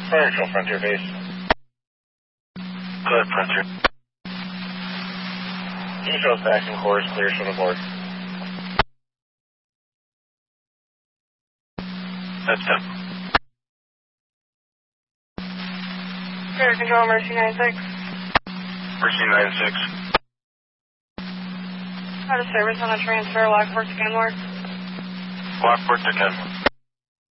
Fire Control, Frontier Base. Go ahead, Frontier. Control's back in course, clear, shuttle board. That's done. Fire Control, Mercy 96. Mercy 96. Out of service on a transfer, Lockport to Kenmore. Lockport to Kenmore.